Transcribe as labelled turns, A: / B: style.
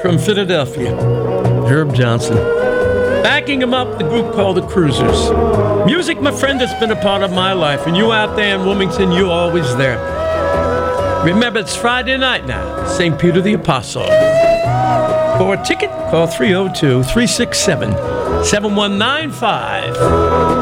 A: from Philadelphia, Herb Johnson. Backing him up, the group called the Cruisers. Music, my friend, has been a part of my life, and you out there in Wilmington, you're always there. Remember, it's Friday night now, St. Peter the Apostle. For a ticket, call 302-367-7195.